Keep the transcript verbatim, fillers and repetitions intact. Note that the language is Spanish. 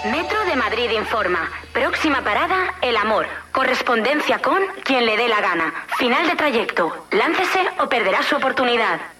Metro de Madrid informa. Próxima parada, El Amor. Correspondencia con quien le dé la gana. Final de trayecto. Láncese o perderá su oportunidad.